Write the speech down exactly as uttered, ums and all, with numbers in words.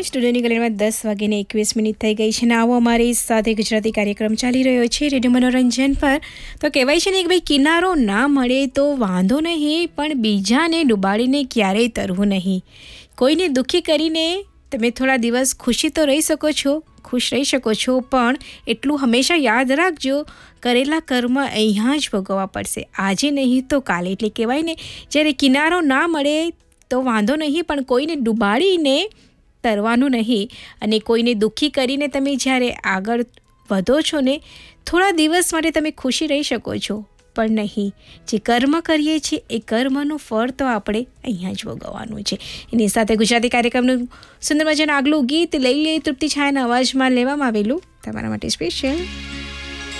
સ્ટુડિયોની ગલીમાં દસ વાગીને એકવીસ મિનિટ થઈ ગઈ છે ને આવો અમારી સાથે ગુજરાતી કાર્યક્રમ ચાલી રહ્યો છે રેડિયો મનોરંજન પર. તો કહેવાય છે ને કે ભાઈ કિનારો ના મળે તો વાંધો નહીં, પણ બીજાને ડૂબાડીને ક્યારેય તરવું નહીં. કોઈને દુઃખી કરીને તમે થોડા દિવસ ખુશી તો રહી શકો છો, ખુશ રહી શકો છો, પણ એટલું હંમેશા યાદ રાખજો, કરેલા કર્મ અહીંયા જ ભોગવવા પડશે, આજે નહીં તો કાલે. એટલે કહેવાય ને, જ્યારે કિનારો ના મળે તો વાંધો નહીં, પણ કોઈને ડૂબાડીને તરવાનું નહીં. અને કોઈને દુઃખી કરીને તમે જ્યારે આગળ વધો છો ને, થોડા દિવસ માટે તમે ખુશી રહી શકો છો, પણ નહીં, જે કર્મ કરીએ છીએ એ કર્મનું ફળ તો આપણે અહીંયા જ ભોગવવાનું છે. એની સાથે ગુજરાતી કાર્યક્રમનું સુંદર મજાનું આગલું ગીત લઈ લઈએ તૃપ્તિ છાયાના અવાજમાં લેવામાં આવેલું તમારા માટે સ્પેશિયલ.